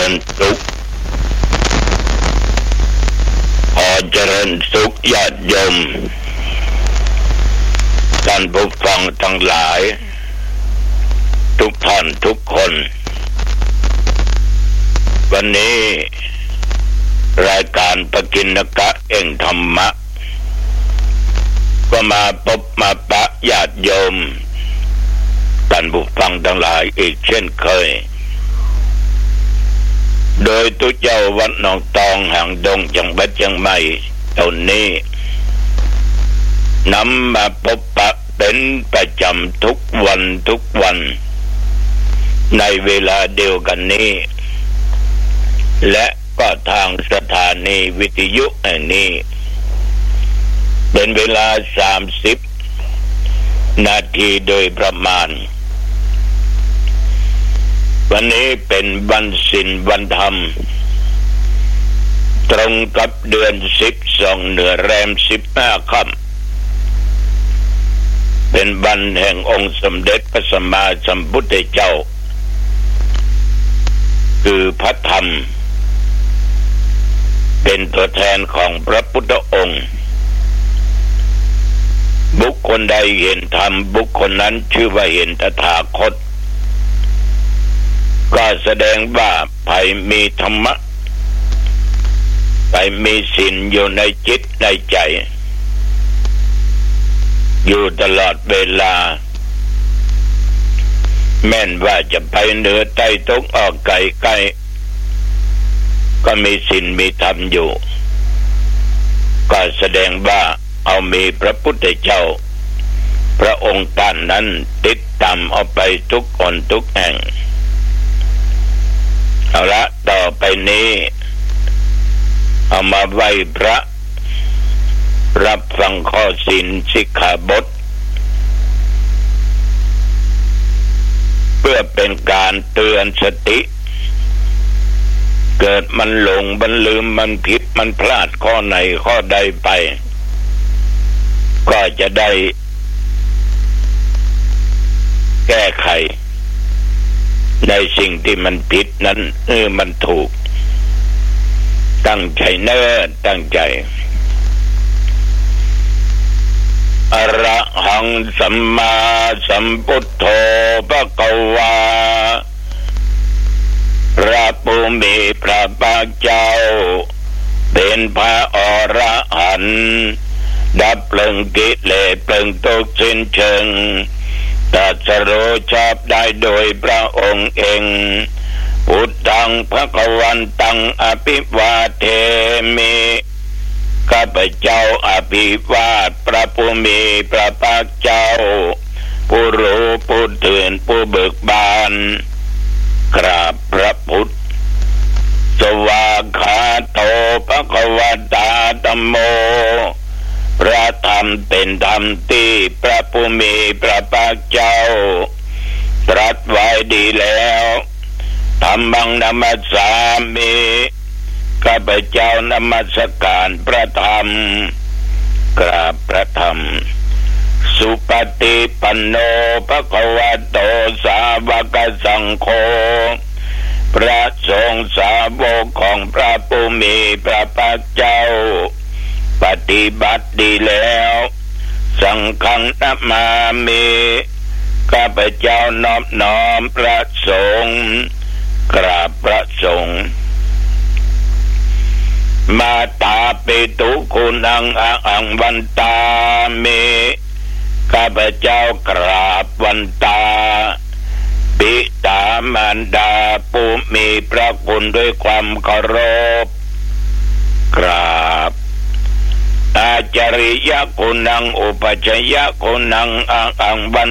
ญสุขขอเจริญสุขญาติโยมท่านผู้ฟังทั้งหลายทุกท่านทุกคนวันนี้รายการปกิณกะเอ็งธรรมะก็มาพบมาปะญาติโยมท่านผู้ฟังทั้งหลายอีกเช่นเคยโดยตุเจ้าวัดหนองตองหางดงจังหวัดเชียงใหม่ตอนนี้นำมาพบปะเป็นประจำทุกวันในเวลาเดียวกันนี้และก็ทางสถานีวิทยุแห่งนี้เป็นเวลา30 นาทีโดยประมาณวันนี้เป็นวันศีลวันธรรมตรงกับเดือน12เหนือแรม15 ค่ำเป็นวันแห่งองค์สมเด็จพระสัมมาสัมพุทธเจ้าคือพระธรรมเป็นตัวแทนของพระพุทธองค์บุคคลใดเห็นธรรมบุคคลนั้นชื่อว่าเห็นตถาคตก็แสดงว่าใครมีธรรมะใครมีศีลอยู่ในจิตในใจอยู่ตลอดเวลาแม้นว่าจะไปเหนือใต้ตกออกไกลใกล้ก็มีศีลมีธรรมอยู่ก็แสดงว่าเอามีพระพุทธเจ้าพระองค์ท่านนั้นติดตามเอาไปทุกคนทุกแห่งเอาละต่อไปนี้เอามาไหว้พระรับฟังข้อศีลสิกขาบทเพื่อเป็นการเตือนสติเกิดมันหลงมันลืมมันผิดมันพลาดข้อไหนข้อใดไปก็จะได้แก้ไขในสิ่งที่มันผิดนั้นมันถูกตั้งใจเนิ่นตั้งใจอรหังสัมมาสัมพุทโธภควาพระผู้มีพระภาคเจ้าเป็นพระอรหันต์ดับเพลิงกิเลสเพลิงทุกข์สิ้นเชิงตรัสรู้ชอบได้โดยพระองค์เองพุทธังภควันตังอภิวาเทมิข้าพเจ้าอภิวาทพระผู้มีพระภาคเจ้าผู้รู้ผู้ตื่นผู้เบิกบานกราบพระพุทธสวากขาโตภควตาธัมโมพระธรรมเป็นธรรมที่พระผู้มีพระภาคเจ้าตรัสไว้ดีแล้วธัมมังนัมมัสสามิข้าพเจ้านมัสการพระธรรมกราบพระธรรมสุปฏิปันโนภควโตสาวกสังโฆพระสงฆ์สาวกของพระผู้มีพระภาคเจ้าปฏิบัติดีแล้วสังฆังนัมมามิข้าพเจ้านอบน้อมพระสงฆ์กราบพระสงฆ์มาตาปิตุคุณังอังวันตามิข้าพเจ้ากราบวันตาบิดามารดาผู้มีพระคุณด้วยความเคารพกราบอาจาริยคุณังอุปัชฌยคุณังอังวัน